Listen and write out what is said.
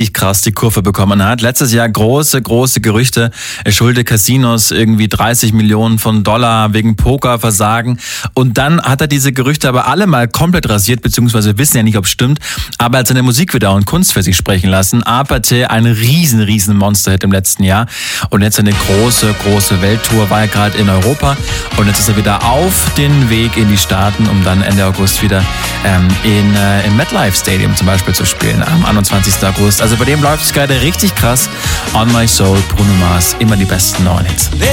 richtig krass die Kurve bekommen hat. Letztes Jahr große Gerüchte. Er schuldet Casinos irgendwie 30 Millionen von Dollar wegen Pokerversagen. Und dann hat er diese Gerüchte aber alle mal komplett rasiert, beziehungsweise wissen ja nicht, ob es stimmt. Aber er hat seine Musikvideo und Kunst für sich sprechen lassen. Apathy, ein riesen Monster-Hit im letzten Jahr. Und jetzt eine große Welttour, war er gerade in Europa. Und jetzt ist er wieder auf den Weg in die Staaten, um dann Ende August wieder im MetLife Stadium zum Beispiel zu spielen, am 21. August. Also bei dem läuft es gerade richtig krass. On My Soul, Bruno Mars, immer die besten neuen Hits.